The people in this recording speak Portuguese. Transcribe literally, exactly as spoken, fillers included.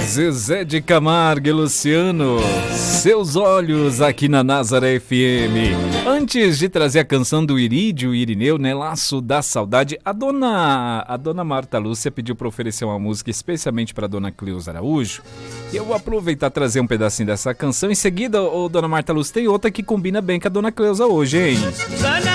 Zezé de Camargo e Luciano, Seus Olhos, aqui na Nazaré F M. Antes de trazer a canção do Irídio e Irineu, né, Laço da Saudade, a dona, a dona Marta Lúcia pediu para oferecer uma música especialmente para dona Cleusa Araújo. E eu vou aproveitar e trazer um pedacinho dessa canção. Em seguida, ô, dona Marta Lúcia, tem outra que combina bem com a dona Cleusa hoje, hein?